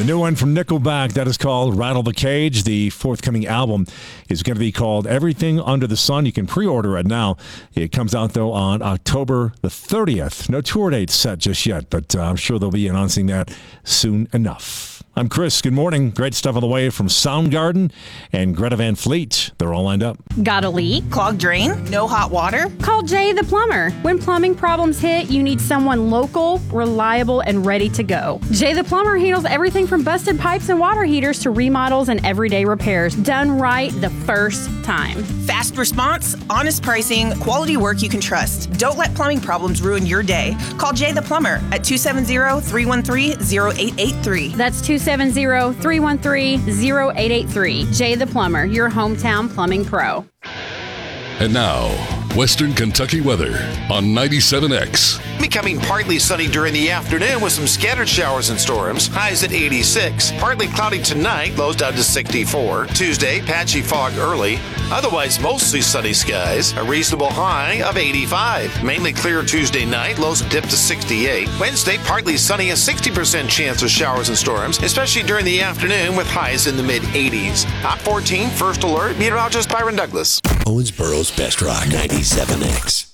The new one from Nickelback, that is called Rattle the Cage. The forthcoming album is going to be called Everything Under the Sun. You can pre-order it now. It comes out, though, on October the 30th. No tour date set just yet, but I'm sure they'll be announcing that soon enough. I'm Chris. Good morning. Great stuff on the way from Soundgarden and Greta Van Fleet. They're all lined up. Got a leak? Clogged drain? No hot water? Call Jay the Plumber. When plumbing problems hit, you need someone local, reliable, and ready to go. Jay the Plumber handles everything from busted pipes and water heaters to remodels and everyday repairs. Done right the first time. Fast response, honest pricing, quality work you can trust. Don't let plumbing problems ruin your day. Call Jay the Plumber at 270-313-0883. That's 270-313-0883. Jay the Plumber, your hometown plumbing pro. And now, Western Kentucky weather on 97X. Becoming partly sunny during the afternoon with some scattered showers and storms. Highs at 86. Partly cloudy tonight, lows down to 64. Tuesday, patchy fog early. Otherwise, mostly sunny skies. A reasonable high of 85. Mainly clear Tuesday night, lows dip to 68. Wednesday, partly sunny, a 60% chance of showers and storms, especially during the afternoon with highs in the mid-80s. Hot 14, first alert, meteorologist Byron Douglas. Owensboro's Best Rock 97X.